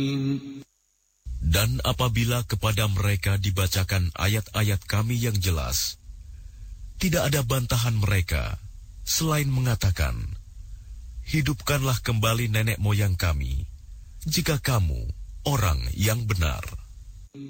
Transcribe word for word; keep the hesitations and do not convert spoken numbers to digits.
Dan apabila kepada mereka dibacakan ayat-ayat kami yang jelas, tidak ada bantahan mereka selain mengatakan, hidupkanlah kembali nenek moyang kami, jika kamu orang yang benar.